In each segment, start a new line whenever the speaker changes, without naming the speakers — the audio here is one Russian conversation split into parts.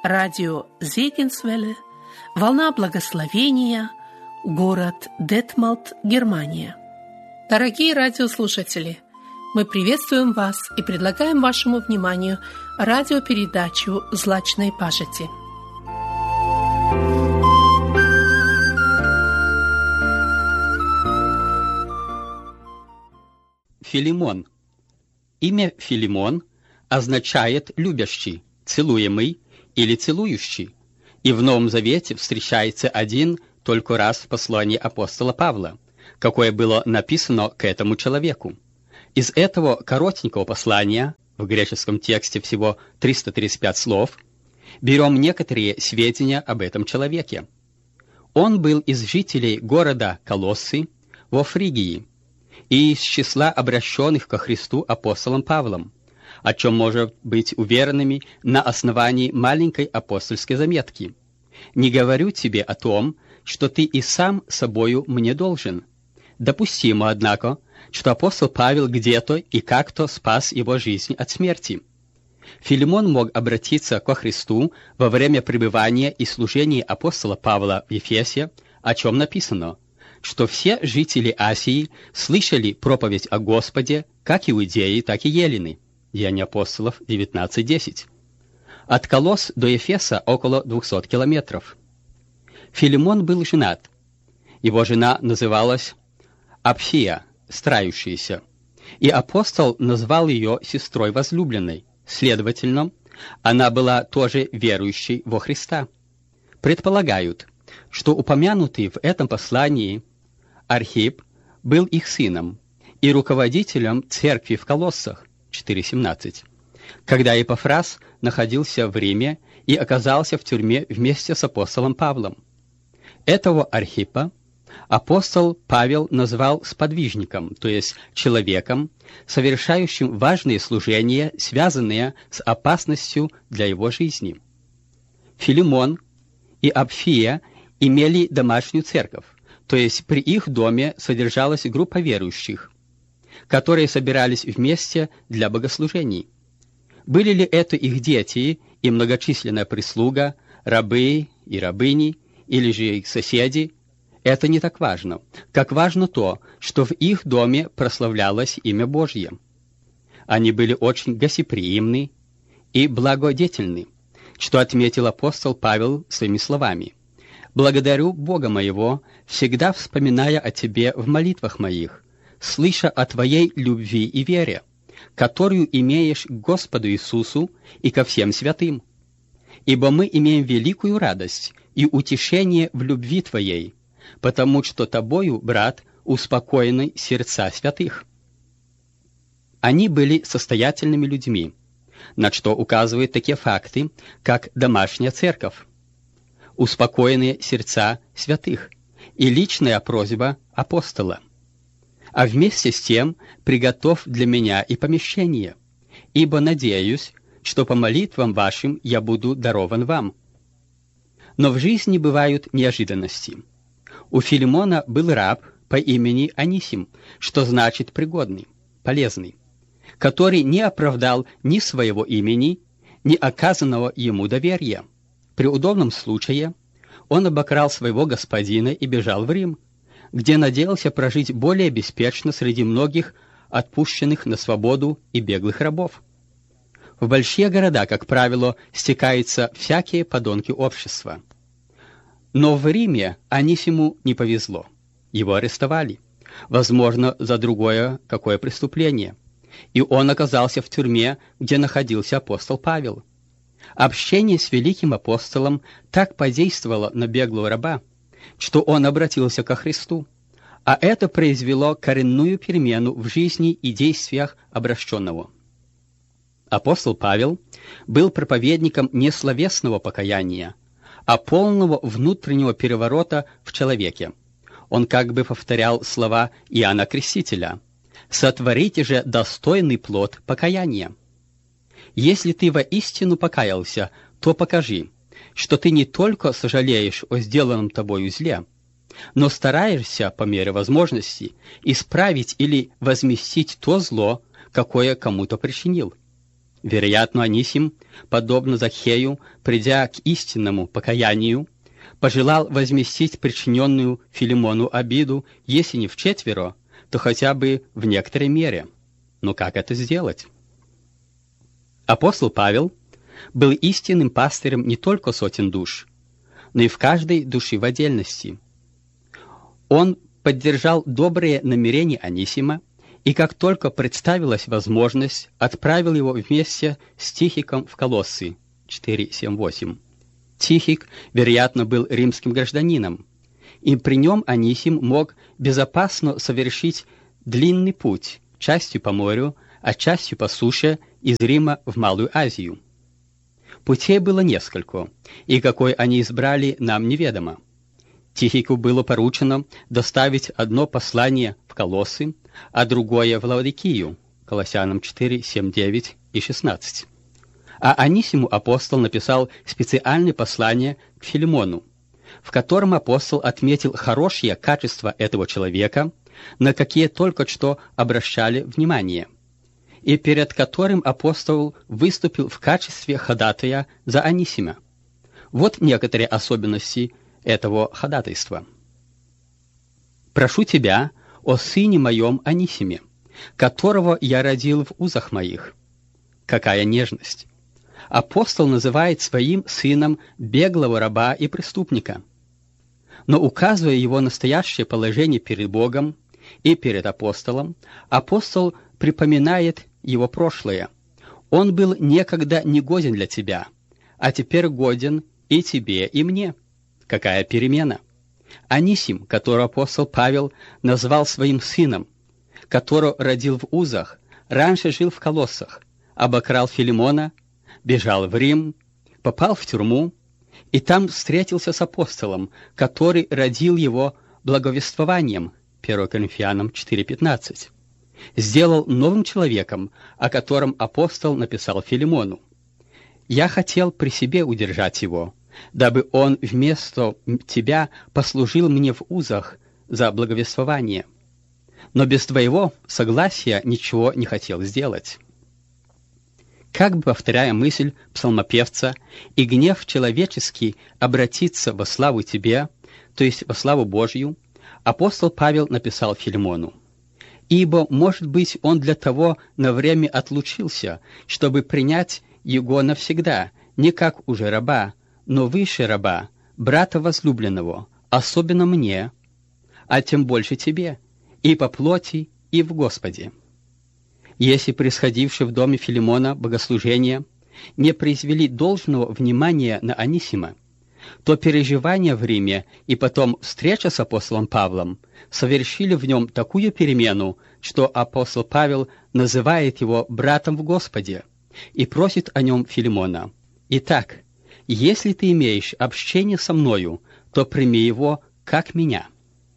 Радио Зегенсвелле, волна благословения, город Детмалт, Германия. Дорогие радиослушатели, мы приветствуем вас и предлагаем вашему вниманию радиопередачу «Злачной пажити».
Филимон. Имя Филимон означает «любящий», «целуемый» или «целующий», и в Новом Завете встречается один только раз в послании апостола Павла, какое было написано к этому человеку. Из этого коротенького послания, в греческом тексте всего 335 слов, берем некоторые сведения об этом человеке. Он был из жителей города Колоссы во Фригии и из числа обращенных ко Христу апостолом Павлом, о чем можно быть уверенными на основании маленькой апостольской заметки. «Не говорю тебе о том, что ты и сам собою мне должен». Допустимо, однако, что апостол Павел где-то и как-то спас его жизнь от смерти. Филимон мог обратиться ко Христу во время пребывания и служения апостола Павла в Ефесе, о чем написано, что все жители Асии слышали проповедь о Господе, как иудеи, так и елены. Деяния апостолов 19:10. От Колосс до Ефеса около 200 километров. Филимон был женат. Его жена называлась Апфия, страющаяся, и апостол назвал ее сестрой возлюбленной. Следовательно, она была тоже верующей во Христа. Предполагают, что упомянутый в этом послании Архип был их сыном и руководителем церкви в Колоссах 4:17, когда Епафрас находился в Риме и оказался в тюрьме вместе с апостолом Павлом. Этого Архипа апостол Павел назвал сподвижником, то есть человеком, совершающим важные служения, связанные с опасностью для его жизни. Филимон и Апфия имели домашнюю церковь, то есть при их доме содержалась группа верующих, которые собирались вместе для богослужений. Были ли это их дети и многочисленная прислуга, рабы и рабыни, или же их соседи, это не так важно, как важно то, что в их доме прославлялось имя Божье. Они были очень гостеприимны и благодетельны, что отметил апостол Павел своими словами: «Благодарю Бога моего, всегда вспоминая о Тебе в молитвах моих, слыша о Твоей любви и вере, которую имеешь к Господу Иисусу и ко всем святым. Ибо мы имеем великую радость и утешение в любви Твоей, потому что Тобою, брат, успокоены сердца святых». Они были состоятельными людьми, на что указывают такие факты, как домашняя церковь, успокоенные сердца святых и личная просьба апостола. А вместе с тем приготовь для меня и помещение, ибо надеюсь, что по молитвам вашим я буду дарован вам. Но в жизни бывают неожиданности. У Филимона был раб по имени Анисим, что значит пригодный, полезный, который не оправдал ни своего имени, ни оказанного ему доверия. При удобном случае он обокрал своего господина и бежал в Рим, где надеялся прожить более беспечно среди многих отпущенных на свободу и беглых рабов. В большие города, как правило, стекаются всякие подонки общества. Но в Риме Анисиму не повезло. Его арестовали, возможно, за другое какое преступление, и он оказался в тюрьме, где находился апостол Павел. Общение с великим апостолом так подействовало на беглого раба, что он обратился ко Христу, а это произвело коренную перемену в жизни и действиях обращенного. Апостол Павел был проповедником не словесного покаяния, а полного внутреннего переворота в человеке. Он как бы повторял слова Иоанна Крестителя: «Сотворите же достойный плод покаяния». Если ты воистину покаялся, то покажи, что ты не только сожалеешь о сделанном тобою зле, но стараешься по мере возможности исправить или возместить то зло, какое кому-то причинил. Вероятно, Анисим, подобно Захею, придя к истинному покаянию, пожелал возместить причиненную Филимону обиду, если не вчетверо, то хотя бы в некоторой мере. Но как это сделать? Апостол Павел был истинным пастырем не только сотен душ, но и в каждой душе в отдельности. Он поддержал добрые намерения Анисима, и как только представилась возможность, отправил его вместе с Тихиком в Колоссы 4:7-8. Тихик, вероятно, был римским гражданином, и при нем Анисим мог безопасно совершить длинный путь, частью по морю, а частью по суше из Рима в Малую Азию. Путей было несколько, и какой они избрали, нам неведомо. Тихику было поручено доставить одно послание в Колоссы, а другое в Лаодикию, Колоссянам 4:7-9 и 16. А Анисиму апостол написал специальное послание к Филимону, в котором апостол отметил хорошие качества этого человека, на какие только что обращали внимание, и перед которым апостол выступил в качестве ходатая за Анисима. Вот некоторые особенности этого ходатайства. «Прошу тебя о сыне моем Анисиме, которого я родил в узах моих». Какая нежность! Апостол называет своим сыном беглого раба и преступника. Но указывая его настоящее положение перед Богом и перед апостолом, апостол припоминает его прошлое. Он был некогда негоден для тебя, а теперь годен и тебе, и мне. Какая перемена! Анисим, которого апостол Павел назвал своим сыном, которого родил в узах, раньше жил в Колоссах, обокрал Филимона, бежал в Рим, попал в тюрьму, и там встретился с апостолом, который родил его благовествованием, 1 Коринфянам 4:15. Сделал новым человеком, о котором апостол написал Филимону. «Я хотел при себе удержать его, дабы он вместо тебя послужил мне в узах за благовествование, но без твоего согласия ничего не хотел сделать». Как бы повторяя мысль псалмопевца, «И гнев человеческий обратится во славу тебе», то есть во славу Божью, апостол Павел написал Филимону: «Ибо, может быть, он для того на время отлучился, чтобы принять его навсегда, не как уже раба, но выше раба, брата возлюбленного, особенно мне, а тем больше тебе, и по плоти, и в Господе». Если происходившее в доме Филимона богослужения не произвели должного внимания на Анисима, то переживания в Риме и потом встреча с апостолом Павлом совершили в нем такую перемену, что апостол Павел называет его братом в Господе и просит о нем Филимона: «Итак, если ты имеешь общение со мною, то прими его как меня».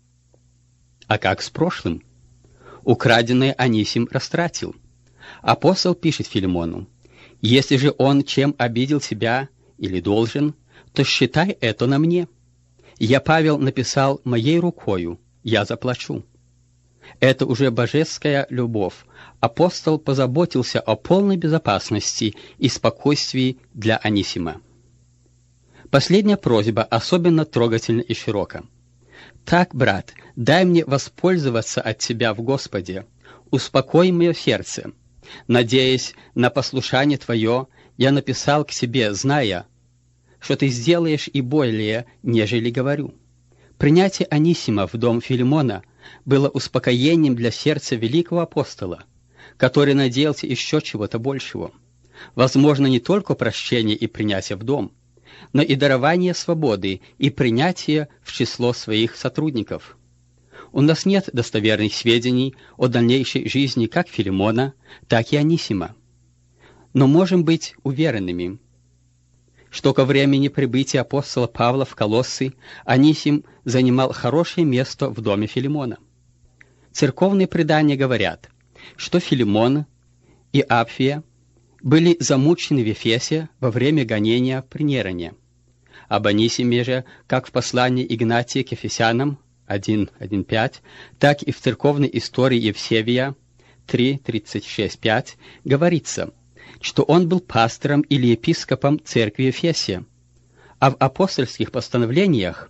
А как с прошлым? Украденное Анисим растратил. Апостол пишет Филимону: «Если же он чем обидел тебя или должен, то считай это на мне. Я, Павел, написал моей рукою, я заплачу». Это уже божеская любовь. Апостол позаботился о полной безопасности и спокойствии для Анисима. Последняя просьба особенно трогательна и широка. «Так, брат, дай мне воспользоваться от тебя в Господе, успокой мое сердце. Надеясь на послушание твое, я написал к тебе, зная, что ты сделаешь и более, нежели говорю». Принятие Анисима в дом Филимона было успокоением для сердца великого апостола, который надеялся еще чего-то большего. Возможно, не только прощение и принятие в дом, но и дарование свободы и принятие в число своих сотрудников. У нас нет достоверных сведений о дальнейшей жизни как Филимона, так и Анисима. Но можем быть уверенными, что ко времени прибытия апостола Павла в Колоссы Анисим занимал хорошее место в доме Филимона. Церковные предания говорят, что Филимон и Апфия были замучены в Ефесе во время гонения при Нероне. Об Анисиме же, как в послании Игнатия к Ефесянам 1:1-5, так и в церковной истории Евсевия 3:36-5 говорится: что он был пастором или епископом церкви Эфесе, а в апостольских постановлениях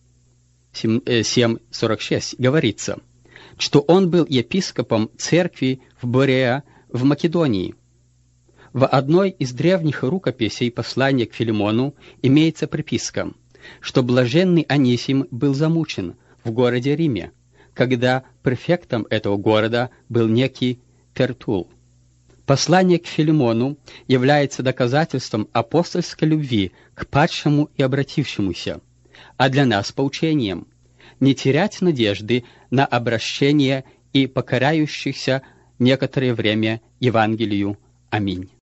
7:46 говорится, что он был епископом церкви в Бореа в Македонии. В одной из древних рукописей послания к Филимону имеется приписка, что блаженный Анисим был замучен в городе Риме, когда префектом этого города был некий Тертул. Послание к Филимону является доказательством апостольской любви к падшему и обратившемуся, а для нас поучением не терять надежды на обращение и покоряющихся некоторое время Евангелию. Аминь.